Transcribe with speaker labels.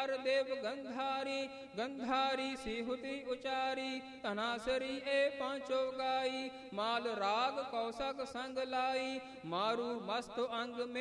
Speaker 1: कर देव गंधारी, गंधारी सिहुति उचारी, धनासरी ए पांचो गाई, माल राग कौशक संग लाई, मारू मस्त अंग में